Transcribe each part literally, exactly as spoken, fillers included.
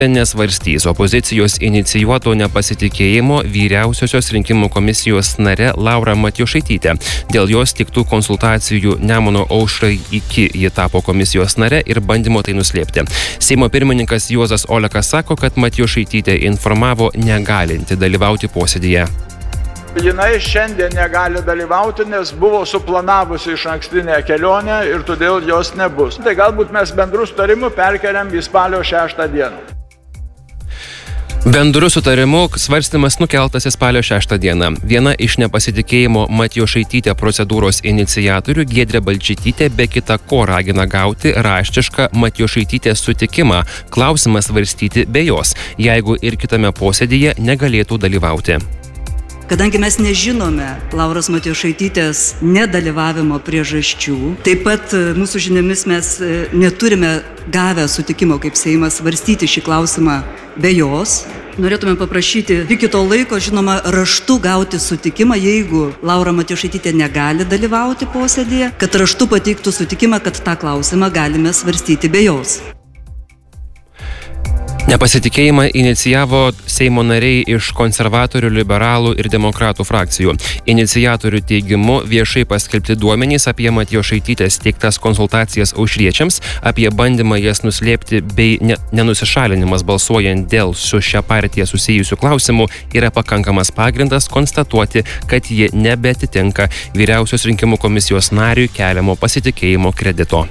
Nesvarstys opozicijos inicijuoto nepasitikėjimo vyriausiosios rinkimų komisijos nare Laura Matjošaitytė. Dėl jos tiktų konsultacijų Nemuno aušrai iki ji tapo komisijos nare ir bandymo tai nuslėpti. Seimo pirmininkas Juozas Olekas sako, kad Matjošaitytė informavo negalinti dalyvauti posėdyje. Jinai šiandien negali dalyvauti, nes buvo suplanavusi iš ankstinę kelionę ir todėl jos nebus. Tai galbūt mes bendrų sutarimų perkeliam į spalio šeštą dieną. Bendru sutarimu svarstymas nukeltas į spalio šeštą dieną. Viena iš nepasitikėjimo Matjošaitytė procedūros iniciatorių Giedrė Balčytytė be kita ko ragina gauti raštišką Matjošaitytės sutikimą, klausimą svarstyti be jos, jeigu ir kitame posėdyje negalėtų dalyvauti. Kadangi mes nežinome Lauros Matjošaitytės nedalyvavimo priežasčių, taip pat mūsų žiniomis mes neturime gavę sutikimo kaip Seimas svarstyti šį klausimą be jos. Norėtume paprašyti iki to laiko, žinoma, raštu gauti sutikimą, jeigu Laura Matjošaitytė negali dalyvauti posėdėje, kad raštu pateiktų sutikimą, kad tą klausimą galime svarstyti be jos. Nepasitikėjimą inicijavo Seimo nariai iš konservatorių, liberalų ir demokratų frakcijų. Iniciatorių teigimu viešai paskelbti duomenys apie Matjošaitytės teiktas konsultacijas aušriečiams, apie bandymą jas nuslėpti bei ne, nenusišalinimas balsuojant dėl su šia partija susijusių klausimų yra pakankamas pagrindas konstatuoti, kad jie nebeatitinka vyriausios rinkimų komisijos nariui keliamo pasitikėjimo kredito.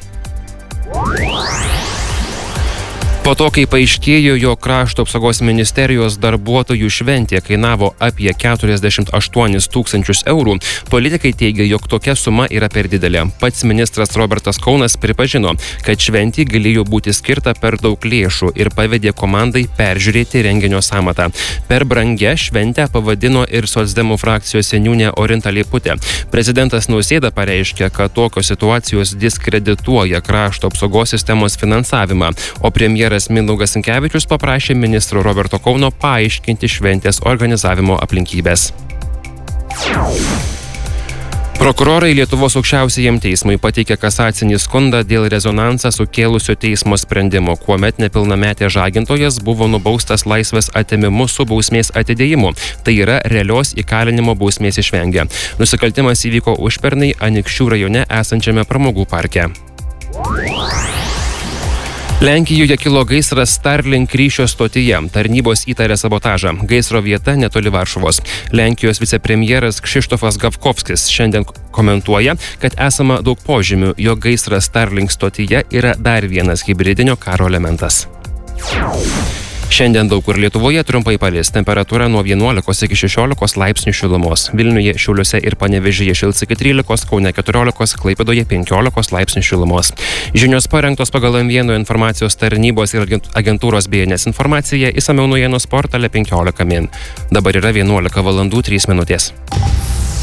Po to, kai paaiškėjo, jog krašto apsaugos ministerijos darbuotojų šventė kainavo apie keturiasdešimt aštuonis tūkstančius eurų, politikai teigia, jog tokia suma yra per didelė. Pats ministras Robertas Kaunas pripažino, kad šventė galėjo būti skirta per daug lėšų ir pavedė komandai peržiūrėti renginio sąmatą. Per brangią šventę pavadino ir socdemų frakcijos seniūnė Orinta Leiputė. Prezidentas Nausėda pareiškė, kad tokios situacijos diskredituoja krašto apsaugos sistemos finansavimą, o premjeras Mindaugas Sinkevičius paprašė ministro Roberto Kauno paaiškinti šventės organizavimo aplinkybės. Prokurorai Lietuvos aukščiausiajam teismui pateikė kasacinį skundą dėl rezonansą sukėlusio teismo sprendimo, kuomet nepilnametė žagintojas buvo nubaustas laisvės atėmimu su bausmės atidėjimu, tai yra realios įkalinimo bausmės išvengė. Nusikaltimas įvyko užpernai Anykščių rajone esančiame pramogų parke. Lenkijoje kilo gaisras Starlink ryšio stotyje. Tarnybos įtarė sabotažą. Gaisro vieta netoli Varšuvos. Lenkijos vicepremjeras Krzysztofas Gawkowskis šiandien komentuoja, kad esama daug požymių, jog gaisras Starlink stotyje yra dar vienas hibridinio karo elementas. Šiandien daug kur Lietuvoje trumpai palis, temperatūra nuo vienuolikos iki šešiolikos laipsnių šilumos. Vilniuje, Šiauliuose ir Panevėžyje šils iki trylikos, Kaune keturiolikos, Klaipėdoje penkiolikos laipsnių šilumos. Žinios parengtos pagal M vieno informacijos tarnybos ir agentūros B N S informaciją, išsamiau naujienos portale penkiolika min. Dabar yra vienuolika valandų trys minutės.